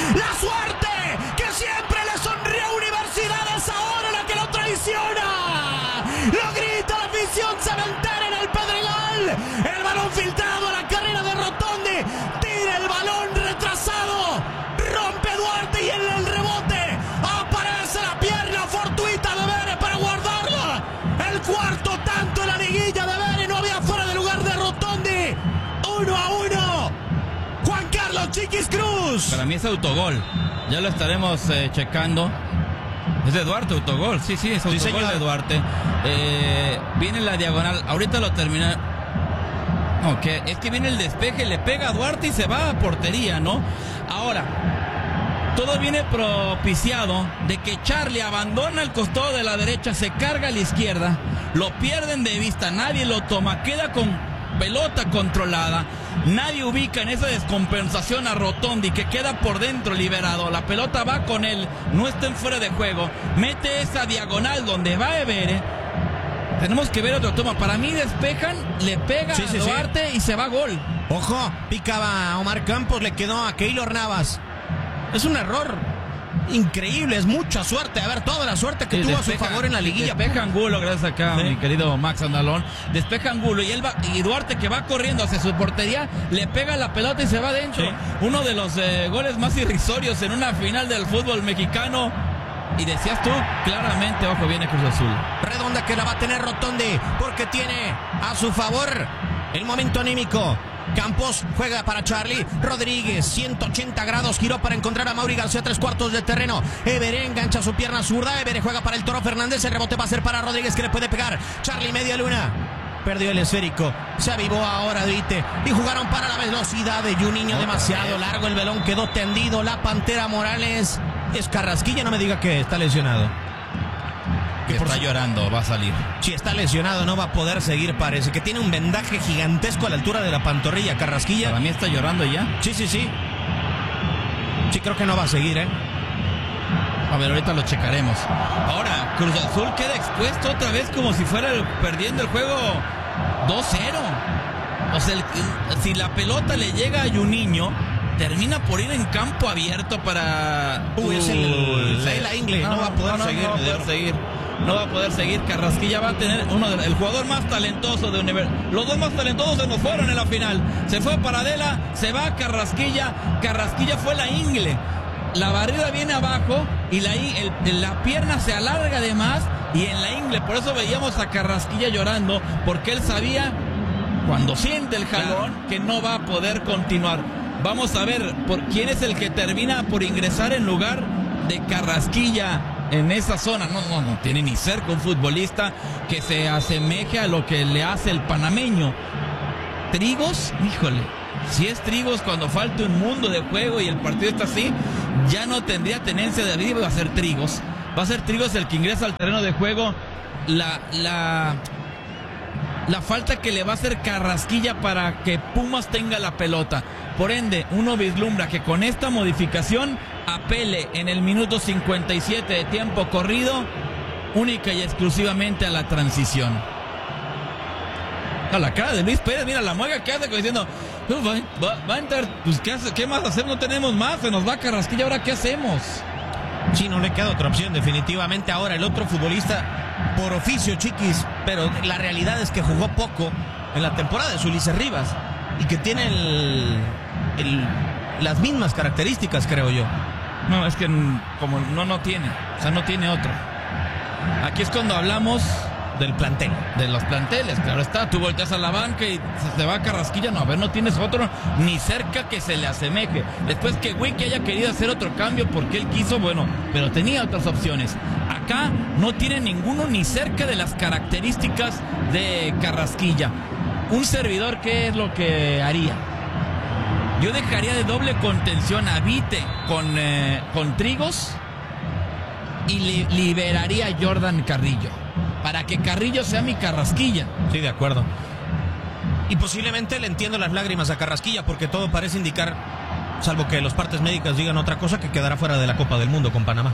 La suerte que siempre le sonríe a Universidad es ahora la que lo traiciona. Lo grita la afición cementera en el Pedregal. El balón filtrado a la carrera de Rotondi. Tira el balón retrasado. Rompe Duarte y en el rebote aparece la pierna fortuita de Vere para guardarla. El cuarto tanto en la liguilla de Vere. No había fuera de lugar de Rotondi. 1-1. Juan Carlos Chiquis Cruz. Para mí es autogol. Ya lo estaremos checando. Es de Duarte, autogol. Sí, es autogol de Duarte. Viene la diagonal. Ahorita lo termina. No, es que viene el despeje, le pega a Duarte y se va a portería, ¿no? Ahora, todo viene propiciado de que Charlie abandona el costado de la derecha, se carga a la izquierda, lo pierden de vista, nadie lo toma, queda con pelota controlada, nadie ubica en esa descompensación a Rotondi que queda por dentro liberado, la pelota va con él, no está en fuera de juego, mete esa diagonal donde va Evere. Tenemos que ver otro toma. Para mí despejan, le pega a Duarte y se va gol. Ojo, picaba a Omar Campos, le quedó a Keylor Navas. Es un error increíble, es mucha suerte. A ver, toda la suerte que tuvo a su favor en la liguilla. Despeja Angulo, gracias acá, mi querido Max Andalón. Despeja Angulo y Duarte, que va corriendo hacia su portería, le pega la pelota y se va adentro. Sí. Uno de los goles más irrisorios en una final del fútbol mexicano. Y decías tú, claramente, ojo, viene Cruz Azul. Redonda que la va a tener Rotondi, porque tiene a su favor el momento anímico. Campos juega para Charlie Rodríguez, 180 grados, giró para encontrar a Mauri García, 3/4 de terreno. Evere engancha su pierna zurda, Evere juega para el Toro Fernández, el rebote va a ser para Rodríguez, que le puede pegar. Charlie media luna, perdió el esférico, se avivó ahora Duite y jugaron para la velocidad de Juninho, demasiado largo, el balón quedó tendido. La Pantera Morales es Carrasquilla, no me diga que está lesionado. Que está llorando, va a salir. Si está lesionado no va a poder seguir, parece que tiene un vendaje gigantesco a la altura de la pantorrilla Carrasquilla. Para mí está llorando ya. Sí. Sí, creo que no va a seguir, A ver, ahorita lo checaremos. Ahora, Cruz Azul queda expuesto otra vez como si fuera perdiendo el juego 2-0. O sea, si la pelota le llega a Juninho, termina por ir en campo abierto para... la Ingle, no va a poder seguir. No va a poder seguir. Carrasquilla va a tener el jugador más talentoso de Universidad. Los dos más talentosos se nos fueron en la final. Se fue Paradela, se va Carrasquilla. Carrasquilla fue la Ingle. La barrera viene abajo y la pierna se alarga de más y en la Ingle. Por eso veíamos a Carrasquilla llorando, porque él sabía, cuando siente el jalón, que no va a poder continuar. Vamos a ver por quién es el que termina por ingresar en lugar de Carrasquilla en esa zona. No tiene ni cerca un futbolista que se asemeje a lo que le hace el panameño. Trigos, híjole, si es Trigos cuando falta un mundo de juego y el partido está así, ya no tendría tenencia de abrir, va a ser Trigos. Va a ser Trigos el que ingresa al terreno de juego. La falta que le va a hacer Carrasquilla para que Pumas tenga la pelota. Por ende, uno vislumbra que con esta modificación apele en el minuto 57 de tiempo corrido única y exclusivamente a la transición. A la cara de Luis Pérez, mira la mueca que hace como diciendo, va a entrar, pues ¿qué más hacer? No tenemos más, se nos va Carrasquilla, ¿ahora qué hacemos? Sí, no le queda otra opción definitivamente. Ahora el otro futbolista por oficio, Chiquis, pero la realidad es que jugó poco en la temporada de Ulises Rivas y que tiene las mismas características, creo yo. No, es que como no tiene, o sea, no tiene otro. Aquí es cuando hablamos del plantel, de los planteles, claro está. Tú volteas a la banca y se te va Carrasquilla, no, a ver, no tienes otro ni cerca que se le asemeje. Después que Wiki haya querido hacer otro cambio porque él quiso, bueno, pero tenía otras opciones. Acá no tiene ninguno ni cerca de las características de Carrasquilla. Un servidor, ¿qué es lo que haría? Yo dejaría de doble contención a Vite con Trigos y liberaría a Jordan Carrillo para que Carrillo sea mi Carrasquilla. Sí, de acuerdo. Y posiblemente le entiendo las lágrimas a Carrasquilla, porque todo parece indicar, salvo que los partes médicas digan otra cosa, que quedará fuera de la Copa del Mundo con Panamá.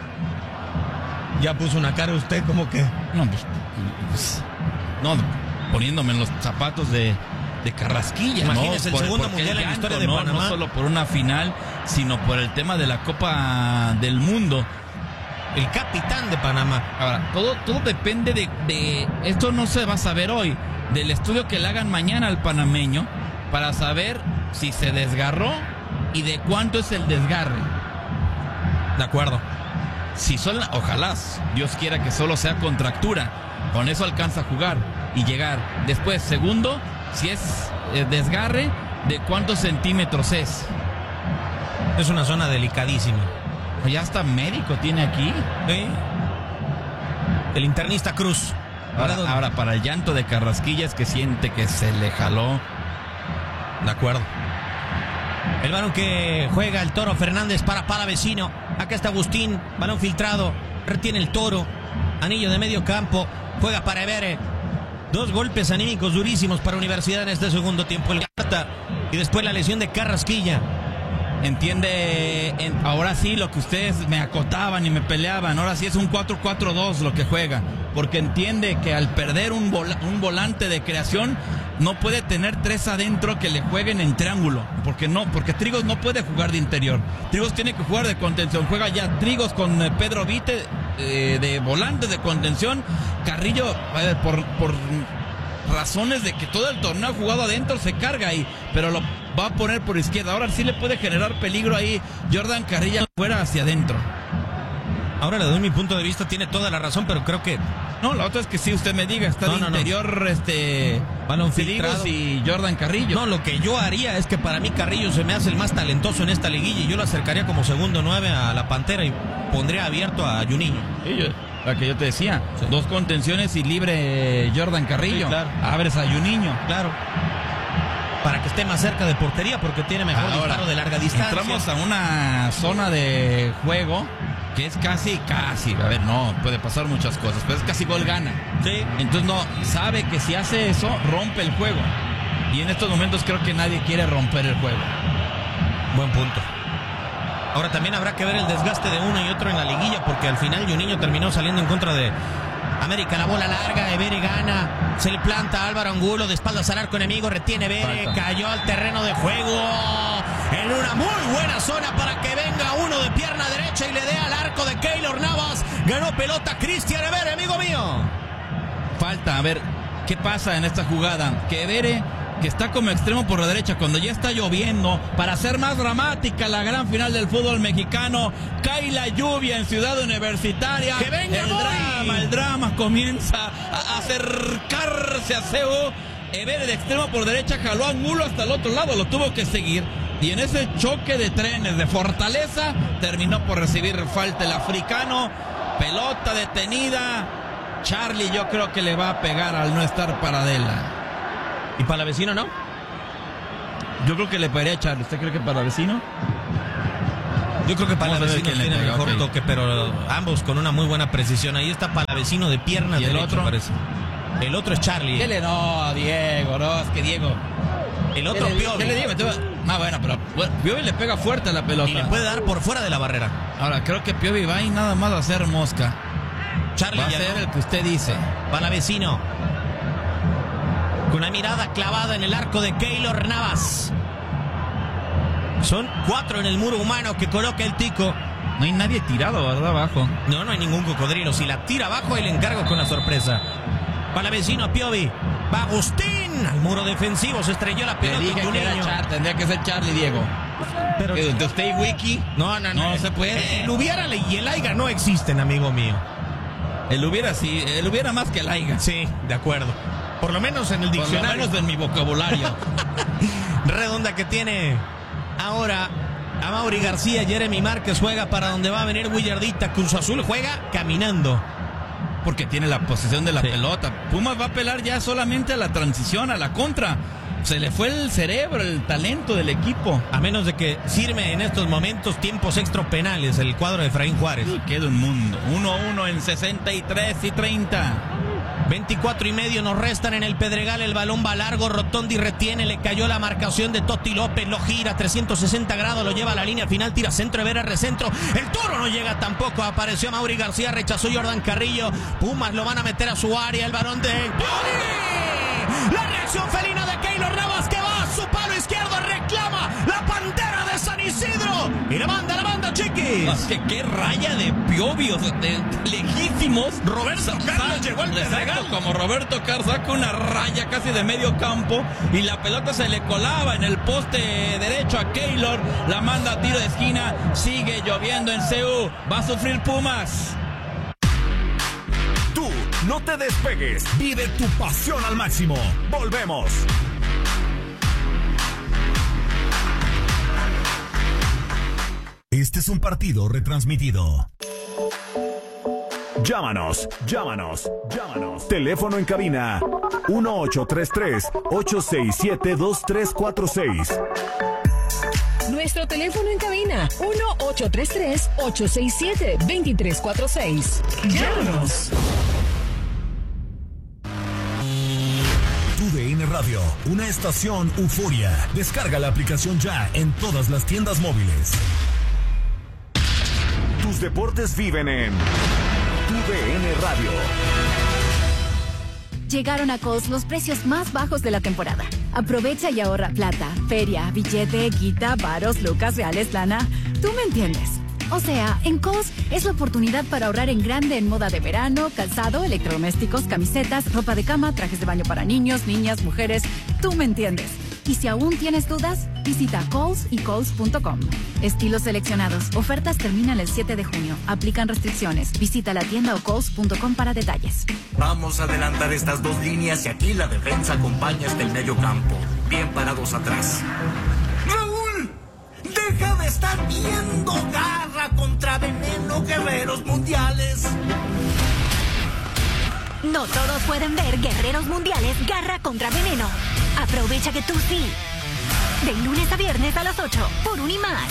Ya puso una cara usted como que... No, poniéndome en los zapatos de de Carrasquilla. Imagínese el segundo porque mundial en la historia de Panamá. No solo por una final, sino por el tema de la Copa del Mundo. El capitán de Panamá. Ahora, todo depende de esto no se va a saber hoy, del estudio que le hagan mañana al panameño para saber si se desgarró y de cuánto es el desgarre. De acuerdo. Si son, ojalá, Dios quiera que solo sea contractura, con eso alcanza a jugar y llegar. Después, segundo, si es desgarre, de cuántos centímetros es. Es una zona delicadísima. Ya hasta médico tiene aquí. ¿Sí? El internista Cruz. Ahora, para el llanto de Carrasquilla es que siente que se le jaló. De acuerdo. El balón que juega el Toro Fernández para Palavecino. Acá está Agustín. Balón filtrado. Retiene el Toro. Anillo de medio campo. Juega para Evere. 2 golpes anímicos durísimos para Universidad en este segundo tiempo. El Gata. Y después la lesión de Carrasquilla. Entiende, ahora sí lo que ustedes me acotaban y me peleaban, ahora sí es un 4-4-2 lo que juega, porque entiende que al perder un volante de creación no puede tener 3 adentro que le jueguen en triángulo, porque Trigos no puede jugar de interior, Trigos tiene que jugar de contención, juega ya Trigos con Pedro Vite de volante de contención, Carrillo por razones de que todo el torneo ha jugado adentro se carga ahí, pero lo va a poner por izquierda. Ahora sí le puede generar peligro ahí Jordan Carrillo fuera hacia adentro. Ahora le doy mi punto de vista, tiene toda la razón, pero creo que... No, la otra es que si usted me diga, está de interior balón filtrado y Jordan Carrillo. No, lo que yo haría es que para mí Carrillo se me hace el más talentoso en esta liguilla y yo lo acercaría como segundo 9 a la Pantera y pondría abierto a Juninho. La que yo te decía, sí. 2 contenciones y libre Jordan Carrillo. Sí, claro. Abres a Juninho. Claro. Para que esté más cerca de portería porque tiene mejor disparo de larga distancia. Entramos a una zona de juego que es casi, a ver, no, puede pasar muchas cosas, pero es casi gol gana. Sí. Entonces no, sabe que si hace eso, rompe el juego. Y en estos momentos creo que nadie quiere romper el juego. Buen punto. Ahora también habrá que ver el desgaste de uno y otro en la liguilla, porque al final Juninho terminó saliendo en contra de América. La bola larga, Evere gana, se le planta a Álvaro Angulo, de espaldas al arco enemigo, retiene Evere, cayó al terreno de juego, en una muy buena zona para que venga uno de pierna derecha y le dé al arco de Keylor Navas. Ganó pelota Cristian Evere, amigo mío. Falta, a ver, ¿qué pasa en esta jugada? Que Evere, que está como extremo por la derecha, cuando ya está lloviendo, para hacer más dramática la gran final del fútbol mexicano, cae la lluvia en Ciudad Universitaria. ¡Que venga el drama comienza a acercarse a Cebo. Evere de extremo por derecha jaló a Angulo hasta el otro lado, lo tuvo que seguir. Y en ese choque de trenes de Fortaleza, terminó por recibir falta el africano. Pelota detenida. Charlie yo creo que le va a pegar al no estar Paradela. ¿Y Palavecino no? Yo creo que le pegaría a Charlie. ¿Usted cree que Palavecino? Yo creo que Palavecino tiene el mejor toque, pero ambos con una muy buena precisión. Ahí está Palavecino de pierna derecha, el otro parece. El otro es Charlie. No, Diego, no, es que Diego. El otro Piovi. ¿Qué le digo? Bueno, pero Piovi le pega fuerte a la pelota. Y le puede dar por fuera de la barrera. Ahora, creo que Piovi va y nada más a hacer mosca. Charlie va a ser el que usted dice. Palavecino. Con una mirada clavada en el arco de Keylor Navas. Son 4 en el muro humano que coloca el Tico. No hay nadie tirado, ¿verdad? Abajo. No hay ningún cocodrilo. Si la tira abajo, el encargo con la sorpresa. Palavecino a Piovi. Va Agustín. Al muro defensivo se estrelló la pelota. Le dije que era tendría que ser Charlie, Diego. Pero de usted y Wiki. No se puede. El hubiera y el aiga no existen, amigo mío. El hubiera sí, el hubiera más que el aiga. Sí, de acuerdo. Por lo menos en el diccionario. Por lo menos en mi vocabulario. Redonda que tiene ahora a Mauri García. Jeremy Márquez juega para donde va a venir Willardita. Cruz Azul juega caminando. Porque tiene la posesión de la pelota. Pumas va a apelar ya solamente a la transición, a la contra. Se le fue el cerebro, el talento del equipo. A menos de que firme en estos momentos tiempos extrapenales el cuadro de Efraín Juárez. Queda un mundo. 1-1 en 63 y 30. 24 y medio nos restan en el Pedregal. El balón va largo, Rotondi retiene, le cayó la marcación de Totti López, lo gira 360 grados, lo lleva a la línea final, tira centro, Evere recentro, el Toro no llega tampoco, apareció Mauri García, rechazó Jordan Carrillo, Pumas lo van a meter a su área, el balón de Piovi, La reacción felina de Keylor Navas, que va a su palo izquierdo, reclama la pantera de San Isidro. Y la manda, Chiquis. Qué raya de piovios, de lejísimos. Roberto Carlos llegó al Exacto, como Roberto Carlos saca una raya casi de medio campo y la pelota se le colaba en el poste derecho a Keylor. La manda a tiro de esquina. Sigue lloviendo en CU. Va a sufrir Pumas. Tú no te despegues. Vive tu pasión al máximo. Volvemos. Este es un partido retransmitido. Llámanos. Teléfono en cabina 1833-867-2346. Nuestro teléfono en cabina 1833-867-2346. Llámanos. TUDN Radio, una estación euforia. Descarga la aplicación ya en todas las tiendas móviles. Tus deportes viven en TUDN Radio. Llegaron a Kohl's los precios más bajos de la temporada. Aprovecha y ahorra plata, feria, billete, guita, varos, lucas, reales, lana. Tú me entiendes. O sea, en Kohl's es la oportunidad para ahorrar en grande en moda de verano, calzado, electrodomésticos, camisetas, ropa de cama, trajes de baño para niños, niñas, mujeres. Tú me entiendes. Y si aún tienes dudas, visita Kohl's y Kohl's.com. Estilos seleccionados. Ofertas terminan el 7 de junio. Aplican restricciones. Visita la tienda o Kohl's.com para detalles. Vamos a adelantar estas dos líneas y aquí la defensa acompaña hasta el medio campo. Bien parados atrás. ¡Raúl! ¡Deja de estar viendo Garra contra Veneno, Guerreros Mundiales! No todos pueden ver Guerreros Mundiales Garra contra Veneno. Aprovecha que tú sí. De lunes a viernes a las 8 por Unimás.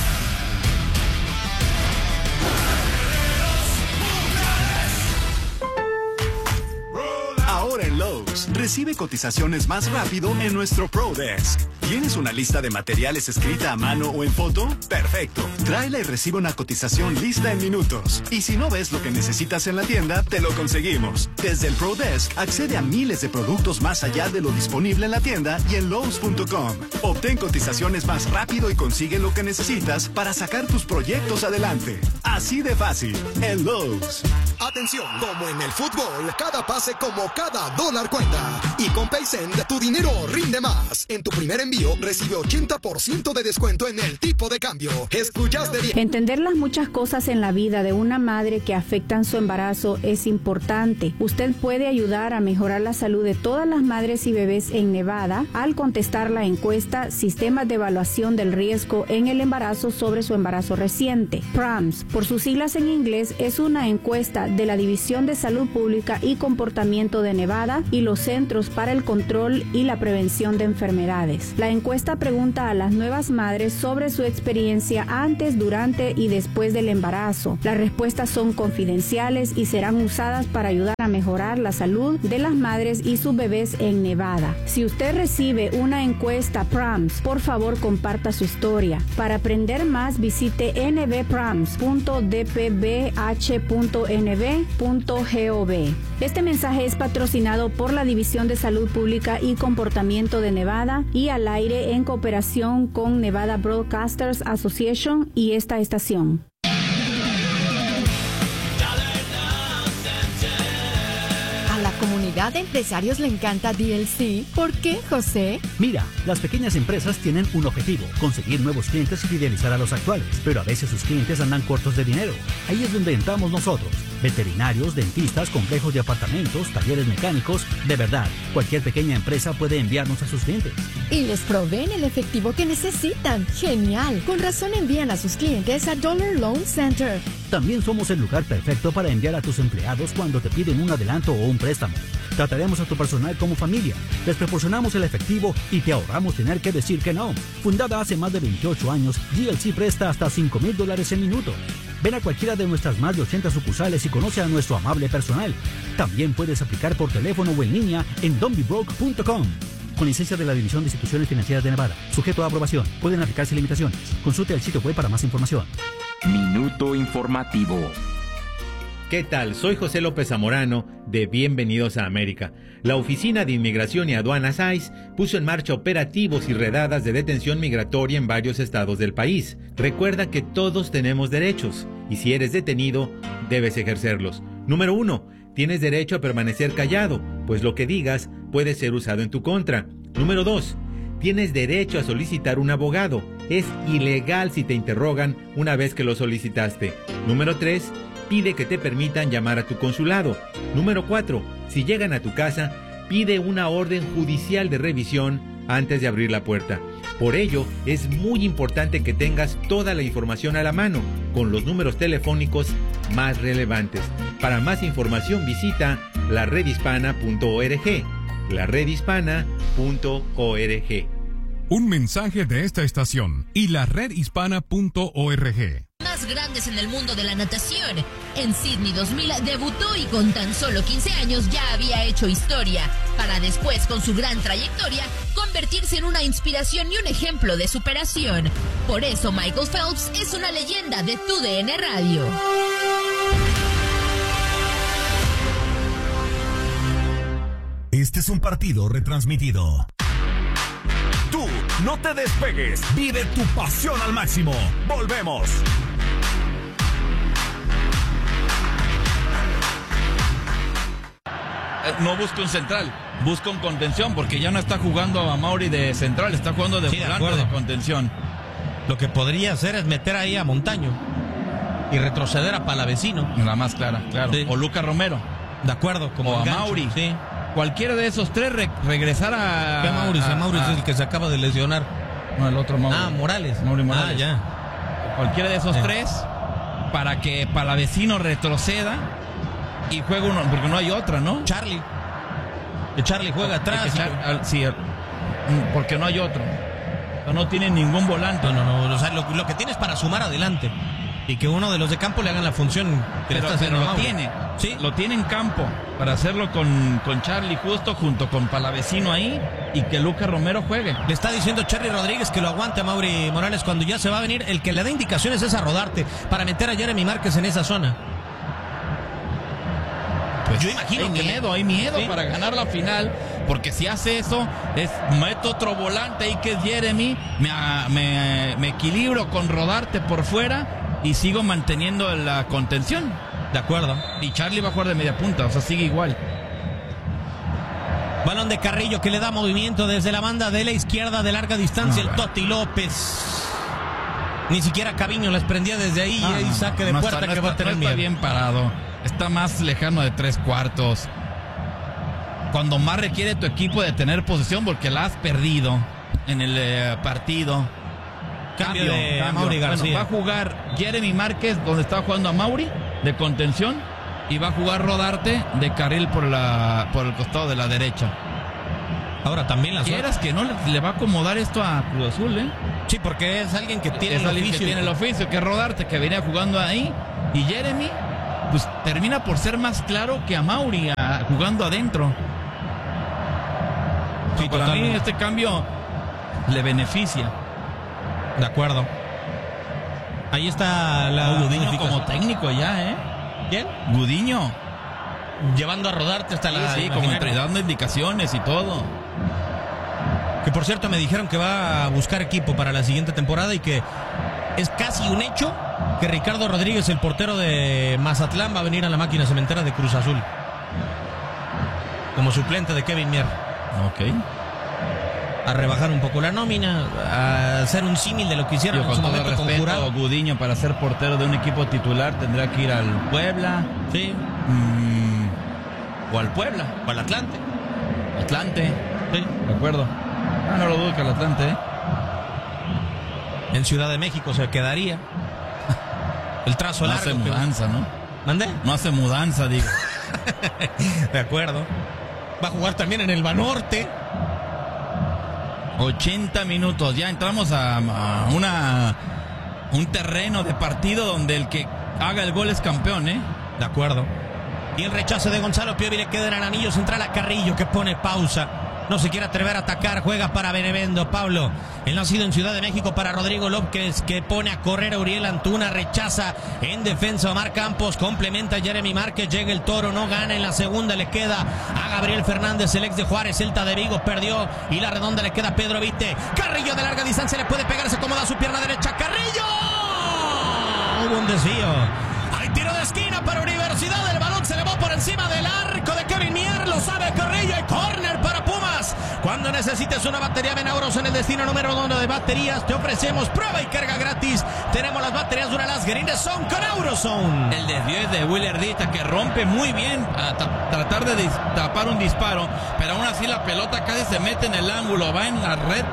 Ahora en Lowe's, recibe cotizaciones más rápido en nuestro ProDesk. ¿Tienes una lista de materiales escrita a mano o en foto? ¡Perfecto! Tráela y recibe una cotización lista en minutos. Y si no ves lo que necesitas en la tienda, te lo conseguimos. Desde el ProDesk, accede a miles de productos más allá de lo disponible en la tienda y en Lowe's.com. Obtén cotizaciones más rápido y consigue lo que necesitas para sacar tus proyectos adelante. Así de fácil, en Lowe's. Atención, como en el fútbol, cada pase como cada dólar cuenta. Y con Paysend, tu dinero rinde más. En tu primer envío, recibe 80% de descuento en el tipo de cambio. ¿Escuchaste bien? Entender las muchas cosas en la vida de una madre que afectan su embarazo es importante. Usted puede ayudar a mejorar la salud de todas las madres y bebés en Nevada al contestar la encuesta Sistemas de Evaluación del Riesgo en el Embarazo sobre su embarazo reciente. PRAMS, por sus siglas en inglés, es una encuesta de la División de Salud Pública y Comportamiento de Nevada y los Centros para el Control y la Prevención de Enfermedades. La encuesta pregunta a las nuevas madres sobre su experiencia antes, durante y después del embarazo. Las respuestas son confidenciales y serán usadas para ayudar a mejorar la salud de las madres y sus bebés en Nevada. Si usted recibe una encuesta PRAMS, por favor comparta su historia. Para aprender más, visite nbprams.dpbh.nv.gov. Este mensaje es patrocinado por la División de Salud Pública y Comportamiento de Nevada y al aire en cooperación con Nevada Broadcasters Association y esta estación. A la comunidad de empresarios le encanta DLC. ¿Por qué, José? Mira, las pequeñas empresas tienen un objetivo: conseguir nuevos clientes y fidelizar a los actuales. Pero a veces sus clientes andan cortos de dinero. Ahí es donde entramos nosotros. Veterinarios, dentistas, complejos de apartamentos, talleres mecánicos. De verdad, cualquier pequeña empresa puede enviarnos a sus clientes. Y les proveen el efectivo que necesitan. ¡Genial! Con razón envían a sus clientes a Dollar Loan Center. También somos el lugar perfecto para enviar a tus empleados cuando te piden un adelanto o un préstamo. Trataremos a tu personal como familia, les proporcionamos el efectivo y te ahorramos tener que decir que no. Fundada hace más de 28 años, GLC presta hasta $5,000 en minutos. Ven a cualquiera de nuestras más de 80 sucursales y conoce a nuestro amable personal. También puedes aplicar por teléfono o en línea en donbebroke.com. Con licencia de la División de Instituciones Financieras de Nevada. Sujeto a aprobación. Pueden aplicarse limitaciones. Consulte el sitio web para más información. Minuto informativo. ¿Qué tal? Soy José López Zamorano de Bienvenidos a América. La Oficina de Inmigración y Aduanas ICE puso en marcha operativos y redadas de detención migratoria en varios estados del país. Recuerda que todos tenemos derechos y si eres detenido, debes ejercerlos. Número 1. Tienes derecho a permanecer callado, pues lo que digas puede ser usado en tu contra. Número 2. Tienes derecho a solicitar un abogado. Es ilegal si te interrogan una vez que lo solicitaste. Número 3. Pide que te permitan llamar a tu consulado. Número 4. Si llegan a tu casa, pide una orden judicial de revisión antes de abrir la puerta. Por ello, es muy importante que tengas toda la información a la mano, con los números telefónicos más relevantes. Para más información visita laredhispana.org. laredhispana.org. Un mensaje de esta estación y laredhispana.org. Más grandes en el mundo de la natación. En Sydney 2000 debutó y con tan solo 15 años ya había hecho historia, para después, con su gran trayectoria, convertirse en una inspiración y un ejemplo de superación. Por eso Michael Phelps es una leyenda de TUDN Radio. Este es un partido retransmitido. Tú, no te despegues. Vive tu pasión al máximo. Volvemos. No busca un central, busca un contención, porque ya no está jugando a Mauri de central, está jugando de volante de contención. Lo que podría hacer es meter ahí a Montaño y retroceder a Palavecino. La más clara, claro. Sí. O Lucas Romero. De acuerdo, como o a Mauri. Sí. Cualquiera de esos tres regresar a... ¿Qué Mauri? Mauri es el que se acaba de lesionar. No, el otro Mauri. Morales. Mauri Morales. Ya. Cualquiera de esos tres para que Palavecino retroceda y juega uno, porque no hay otra, ¿no? Charlie. Que Charlie juega atrás. Sí, porque no hay otro. No tiene ningún volante. No. O sea, lo que tiene es para sumar adelante. Y que uno de los de campo le hagan la función que le está haciendo. Pero lo tiene. Sí. Lo tiene en campo para hacerlo con Charlie justo junto con Palavecino ahí y que Lucas Romero juegue. Le está diciendo Charlie Rodríguez que lo aguante a Mauri Morales cuando ya se va a venir. El que le da indicaciones es a Rodarte para meter a Jeremy Márquez en esa zona. Pues yo imagino hay miedo ¿sí? para ganar la final, porque si hace eso, meto otro volante ahí que es Jeremy, me equilibro con Rodarte por fuera y sigo manteniendo la contención. De acuerdo. Y Charlie va a jugar de media punta, o sea, sigue igual. Balón de Carrillo que le da movimiento desde la banda de la izquierda de larga distancia, el Toti López. Ni siquiera Caviño las prendía desde ahí y ahí saque de puerta que va a tener miedo. Está bien parado. Está más lejano de 3/4. Cuando más requiere tu equipo de tener posesión, porque la has perdido en el partido. Cambio de Mauri García. Bueno, va a jugar Jeremy Márquez donde estaba jugando a Mauri, de contención, y va a jugar Rodarte de carril por el costado de la derecha. Ahora también la quieras que no le va a acomodar esto a Cruz Azul, ¿eh? Sí, porque es alguien que tiene el oficio, que es Rodarte, que venía jugando ahí, y Jeremy pues termina por ser más claro que a Mauri jugando adentro. Sí, para mí este cambio le beneficia. De acuerdo. Ahí está Gudiño como técnico ya, ¿eh? ¿Quién? Gudiño. Llevando a Rodarte hasta la... Sí, como dando indicaciones y todo. Que por cierto me dijeron que va a buscar equipo para la siguiente temporada y que es casi un hecho que Ricardo Rodríguez, el portero de Mazatlán, va a venir a la máquina cementera de Cruz Azul como suplente de Kevin Mier. Ok. A rebajar un poco la nómina, a hacer un símil de lo que hicieron en su momento con Jurado. Gudiño, para ser portero de un equipo titular, tendrá que ir al Puebla. Sí. O al Puebla. O al Atlante. Sí, de acuerdo. No lo dudo que al Atlante, ¿eh? En Ciudad de México se quedaría. El trazo largo. No hace mudanza, ¿no? ¿Mandé? No hace mudanza, digo. De acuerdo. Va a jugar también en el Banorte. 80 minutos. Ya entramos a un terreno de partido donde el que haga el gol es campeón, ¿eh? De acuerdo. Y el rechazo de Gonzalo Piovi le queda en el anillo central a Carrillo, que pone pausa. No se quiere atrever a atacar, juega para Benevendo. Pablo, el nacido en Ciudad de México, para Rodrigo López, que pone a correr a Uriel Antuna, rechaza en defensa Omar Campos, complementa a Jeremy Márquez, llega el Toro, no gana en la segunda, le queda a Gabriel Fernández, el ex de Juárez, Celta de Vigo, perdió, y la redonda le queda a Pedro Vite. Carrillo de larga distancia, le puede pegar, se acomoda su pierna derecha, Carrillo. Hubo un desvío. Hay tiro de esquina para Universidad, el balón se elevó por encima del arco de Kevin Mier, lo sabe Carrillo, y córner para Pumas. Cuando necesites una batería, ven a Auros en el destino número 1 de baterías. Te ofrecemos prueba y carga gratis. Tenemos las baterías Duralast Green Zone con AuroZone. El desvío es de Willer Dita, que rompe muy bien a tratar de tapar un disparo, pero aún así la pelota casi se mete en el ángulo, va en la red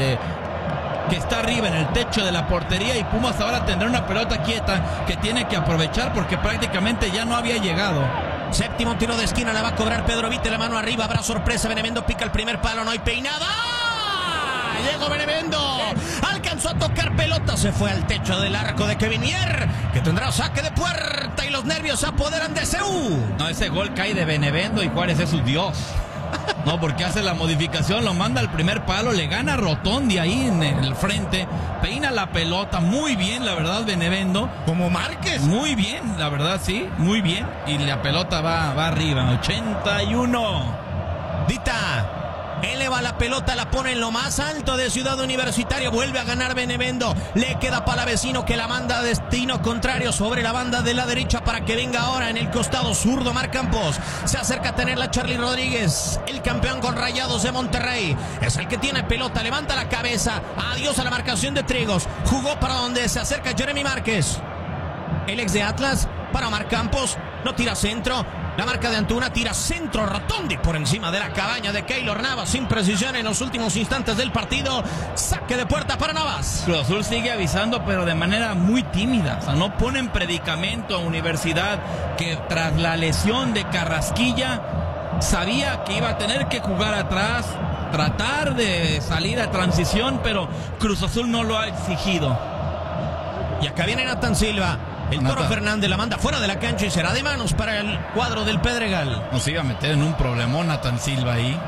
que está arriba en el techo de la portería, y Pumas ahora tendrá una pelota quieta que tiene que aprovechar porque prácticamente ya no había llegado. Séptimo tiro de esquina, la va a cobrar Pedro Vite, la mano arriba, habrá sorpresa, Benevendo pica el primer palo, no hay peinada. Llegó Benevendo, alcanzó a tocar pelota, se fue al techo del arco de Kevin Mier, que tendrá saque de puerta y los nervios se apoderan de CU. No, ese gol cae de Benevendo y Juárez es su Dios. No, porque hace la modificación, lo manda al primer palo, le gana Rotondi ahí en el frente, peina la pelota muy bien, la verdad, Benevendo. Como Márquez. Muy bien, la verdad, sí, muy bien. Y la pelota va arriba, 81. Dita eleva la pelota, la pone en lo más alto de Ciudad Universitaria, vuelve a ganar Benevendo, le queda Palavecino, que la manda a destino contrario sobre la banda de la derecha para que venga ahora en el costado zurdo Omar Campos. Se acerca a tenerla Charly Rodríguez, el campeón con Rayados de Monterrey, es el que tiene pelota, levanta la cabeza, adiós a la marcación de Trigos, jugó para donde se acerca Jeremy Márquez, el ex de Atlas, para Omar Campos, no tira centro. La marca de Antuna, tira centro, Rotondi por encima de la cabaña de Keylor Navas, sin precisión en los últimos instantes del partido. Saque de puerta para Navas. Cruz Azul sigue avisando, pero de manera muy tímida. O sea, no pone en predicamento a Universidad, que tras la lesión de Carrasquilla sabía que iba a tener que jugar atrás, tratar de salir a transición, pero Cruz Azul no lo ha exigido. Y acá viene Nathan Silva. El Toro Fernández la manda fuera de la cancha y será de manos para el cuadro del Pedregal. Nos iba a meter en un problemón Nathan Silva ahí.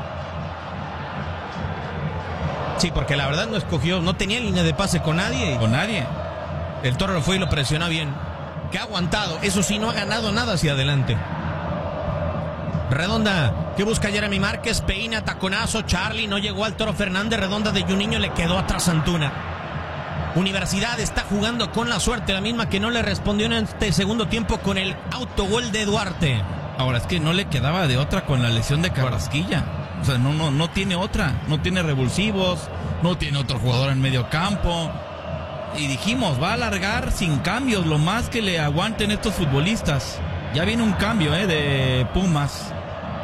Sí, porque la verdad no escogió, no tenía línea de pase con nadie. Con nadie. El Toro lo fue y lo presionó bien. Que ha aguantado, eso sí, no ha ganado nada hacia adelante. Redonda, que busca Jeremy Márquez, peina, taconazo, Charly, no llegó al Toro Fernández, redonda de Juninho, le quedó atrás Antuna. Universidad está jugando con la suerte, la misma que no le respondió en este segundo tiempo con el autogol de Duarte. Ahora es que no le quedaba de otra con la lesión de Carrasquilla. O sea, no tiene otra, no tiene revulsivos, no tiene otro jugador en medio campo. Y dijimos, va a alargar sin cambios, lo más que le aguanten estos futbolistas. Ya viene un cambio de Pumas.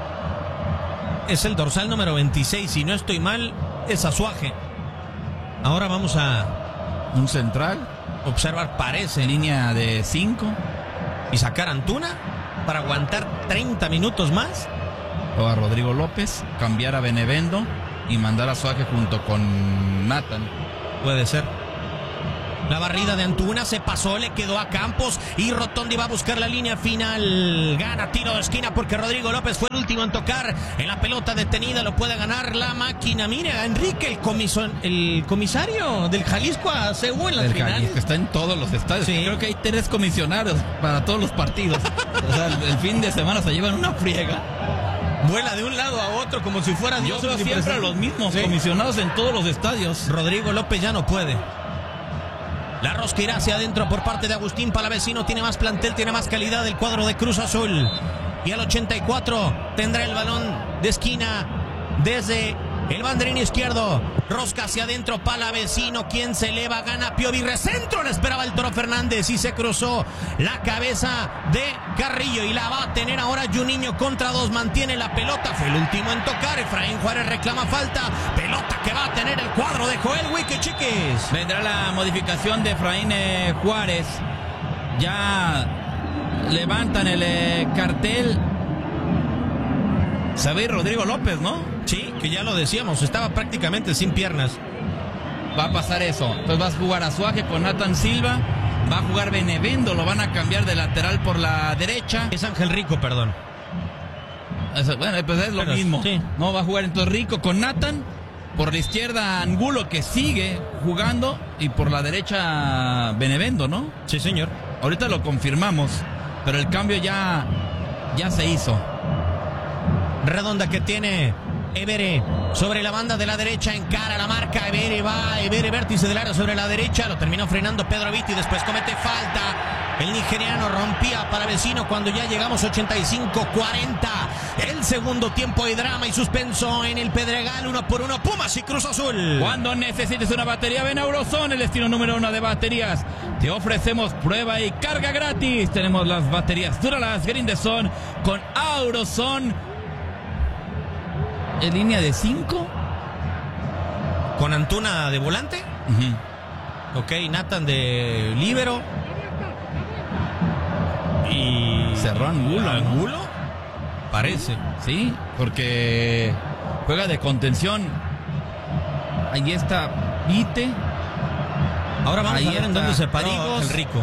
Es el dorsal número 26, si no estoy mal, es Azuaje. Ahora vamos a un central, observar, parece línea de 5 y sacar a Antuna para aguantar 30 minutos más. O a Rodrigo López, cambiar a Benevendo y mandar a Azuaje junto con Nathan. Puede ser. La barrida de Antuna se pasó, le quedó a Campos y Rotondi va a buscar la línea final. Gana tiro de esquina porque Rodrigo López fue el último en tocar en la pelota detenida. Lo puede ganar la máquina. Mira, Enrique, el comisario del Jalisco a CU en las finales. Jalisco está en todos los estadios. Sí. Creo que hay 3 comisionarios para todos los partidos. O sea, el fin de semana se llevan una friega. Vuela de un lado a otro como si fuera Dios. Yo veo siempre a los mismos comisionados en todos los estadios. Rodrigo López ya no puede. La rosca irá hacia adentro por parte de Agustín Palavecino. Tiene más plantel, tiene más calidad del cuadro de Cruz Azul. Y al 84 tendrá el balón de esquina desde el banderín izquierdo. Rosca hacia adentro, Palavecino, quien se eleva, gana Piovi, recentro, le esperaba el Toro Fernández y se cruzó la cabeza de Carrillo y la va a tener ahora Juninho contra 2, mantiene la pelota, fue el último en tocar, Efraín Juárez reclama falta, pelota que va a tener el cuadro de Joel Wiki Chiquis. Vendrá la modificación de Efraín Juárez, ya levantan el cartel. Se ve Rodrigo López, ¿no? Sí, que ya lo decíamos, estaba prácticamente sin piernas. Va a pasar eso. Entonces vas a jugar Azuaje con Nathan Silva, va a jugar Benevendo, lo van a cambiar de lateral por la derecha. Es Ángel Rico, perdón. Bueno, pues es lo mismo. Sí. No va a jugar entonces Rico con Nathan. Por la izquierda Angulo, que sigue jugando. Y por la derecha Benevendo, ¿no? Sí, señor. Ahorita lo confirmamos. Pero el cambio ya se hizo. Redonda que tiene Evere sobre la banda de la derecha, encara la marca, Evere va, Evere vértice del área sobre la derecha, lo terminó frenando Pedro Viti, después comete falta, el nigeriano rompía para Vecino cuando ya llegamos 85-40, el segundo tiempo de drama y suspenso en el Pedregal, 1-1, Pumas y Cruz Azul. Cuando necesites una batería, ven a Auroson, el destino número 1 de baterías, te ofrecemos prueba y carga gratis, tenemos las baterías Duralast Grindeson con Auroson. ¿En línea de 5? ¿Con Antuna de volante? Ok, Nathan de líbero. Y... cerró Angulo. ¿Angulo? Parece. Sí, porque juega de contención. Ahí está Vite. Ahora vamos a ver en dónde se paró el Rico.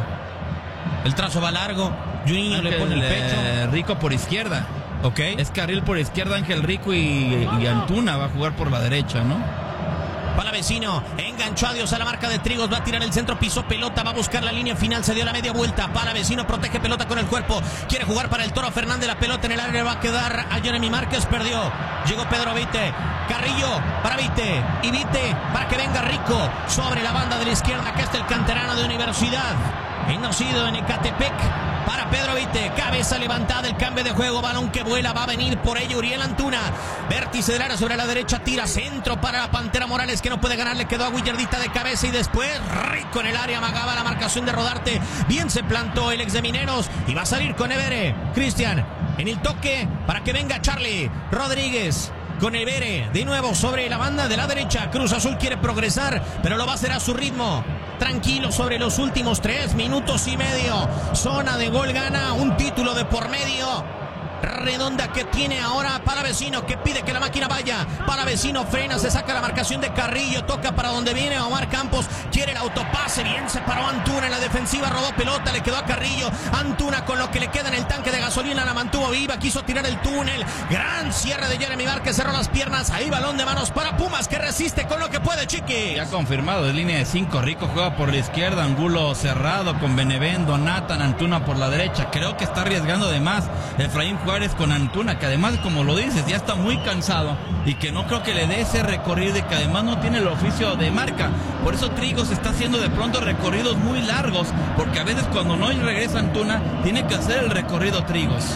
El trazo va largo. Juninho le pone el pecho. Rico por izquierda. Ok. Es carril por izquierda, Ángel Rico y Antuna va a jugar por la derecha, ¿no? Palavecino enganchó a Dios a la marca de Trigos, va a tirar el centro, pisó pelota, va a buscar la línea final, se dio la media vuelta. Palavecino protege pelota con el cuerpo, quiere jugar para el Toro Fernández, la pelota en el área va a quedar a Jeremy Márquez, perdió. Llegó Pedro Vite, Carrillo para Vite y Vite para que venga Rico sobre la banda de la izquierda. Acá está el canterano de Universidad, nacido en Ecatepec. Para Pedro Vite, cabeza levantada, el cambio de juego, balón que vuela, va a venir por ello Uriel Antuna, vértice del área sobre la derecha, tira centro para la Pantera Morales que no puede ganar, le quedó a Willardita de cabeza y después Rico en el área, amagaba la marcación de Rodarte, bien se plantó el ex de Mineros y va a salir con Evere, Cristian en el toque para que venga Charlie Rodríguez. Con Evere, de nuevo sobre la banda de la derecha. Cruz Azul quiere progresar, pero lo va a hacer a su ritmo. Tranquilo sobre los últimos 3 minutos y medio. Zona de gol gana, un título de por medio. Redonda que tiene ahora Palavecino, que pide que la máquina vaya. Palavecino frena, se saca la marcación de Carrillo, toca para donde viene Omar Campos, quiere el autopase, bien se paró Antuna en la defensiva, robó pelota, le quedó a Carrillo. Antuna con lo que le queda en el tanque de gasolina la mantuvo viva, quiso tirar el túnel, gran cierre de Jeremy Márquez, cerró las piernas, ahí balón de manos para Pumas que resiste con lo que puede, Chiqui. Ya confirmado, de línea de 5, Rico juega por la izquierda, Angulo cerrado con Benevendo, Nathan, Antuna por la derecha, creo que está arriesgando de más Efraín Juárez con Antuna, que además, como lo dices, ya está muy cansado y que no creo que le dé ese recorrido y que además no tiene el oficio de marca. Por eso Trigos está haciendo de pronto recorridos muy largos, porque a veces cuando no regresa Antuna, tiene que hacer el recorrido Trigos.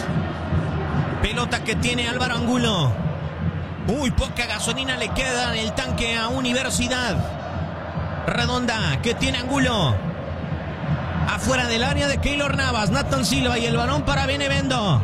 Pelota que tiene Álvaro Angulo. Muy poca gasolina le queda en el tanque a Universidad. Redonda que tiene Angulo. Afuera del área de Keylor Navas, Nathan Silva y el balón para Benevendo.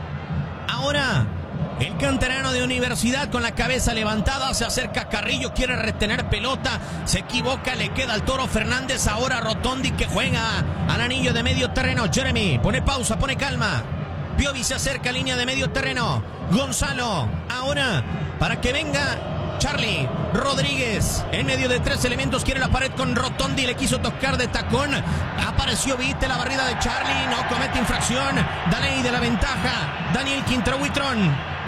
Ahora el canterano de Universidad con la cabeza levantada, se acerca a Carrillo, quiere retener pelota, se equivoca, le queda al Toro Fernández, ahora Rotondi que juega al anillo de medio terreno. Jeremy pone pausa, pone calma. Piovi se acerca a línea de medio terreno. Gonzalo, ahora para que venga Charlie Rodríguez, en medio de 3 elementos, quiere la pared con Rotondi, le quiso tocar de tacón, apareció Vite, la barrida de Charlie, no comete infracción, Daney de la ventaja, Daniel Quintero Huitrón.